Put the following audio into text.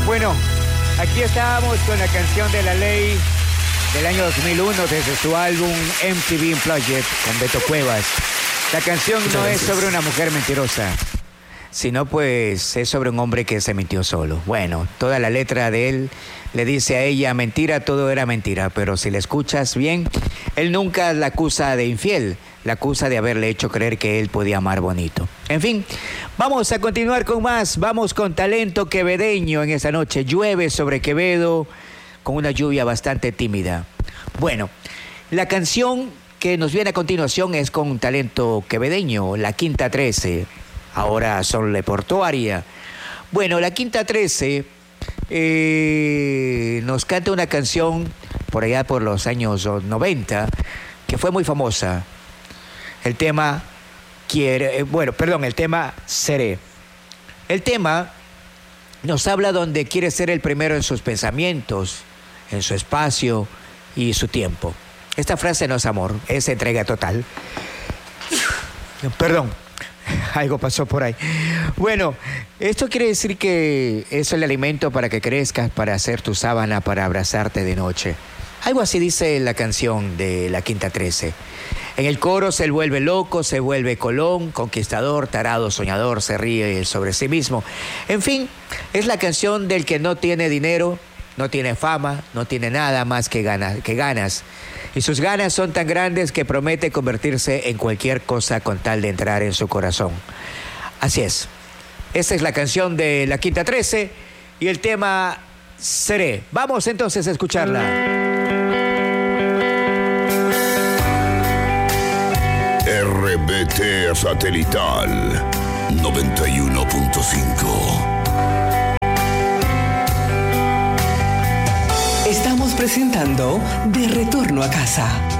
Bueno, aquí estábamos con la canción de La Ley del año 2001 desde su álbum MTV Unplugged con Beto Cuevas. La canción no es sobre una mujer mentirosa, sino pues es sobre un hombre que se mintió solo. Bueno, toda la letra de él le dice a ella, mentira, todo era mentira, pero si le escuchas bien, él nunca la acusa de infiel, la acusa de haberle hecho creer que él podía amar bonito. En fin, vamos a continuar con más, vamos con talento quevedeño en esta noche. Llueve sobre Quevedo con una lluvia bastante tímida. Bueno, la canción que nos viene a continuación es con talento quevedeño, La Quinta 13. Ahora son Le Portuaria. Bueno, La Quinta 13 nos canta una canción por allá por los años 90 que fue muy famosa. El tema el tema Seré. El tema nos habla donde quiere ser el primero en sus pensamientos, en su espacio y su tiempo. Esta frase no es amor, es entrega total. Perdón. Algo pasó por ahí. Bueno, esto quiere decir que es el alimento para que crezcas, para hacer tu sábana, para abrazarte de noche. Algo así dice la canción de La Quinta 13. En el coro se vuelve loco, se vuelve Colón, conquistador, tarado, soñador, se ríe sobre sí mismo. En fin, es la canción del que no tiene dinero, no tiene fama, no tiene nada más que ganas. Y sus ganas son tan grandes que promete convertirse en cualquier cosa con tal de entrar en su corazón. Así es. Esta es la canción de La Quinta 13 y el tema Seré. Vamos entonces a escucharla. RBT Satelital 91.5. Estamos presentando De Retorno a Casa.